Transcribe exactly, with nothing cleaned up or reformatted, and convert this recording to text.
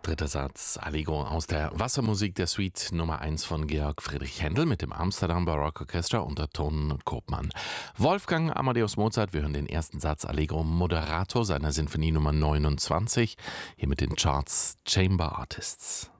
Dritter Satz, Allegro aus der Wassermusik der Suite Nummer eins von Georg Friedrich Händel mit dem Amsterdam Baroque Orchestra unter Tonen und Koopman. Wolfgang Amadeus Mozart, wir hören den ersten Satz Allegro Moderato seiner Sinfonie Nummer neunundzwanzig, hier mit den Charts Chamber Artists.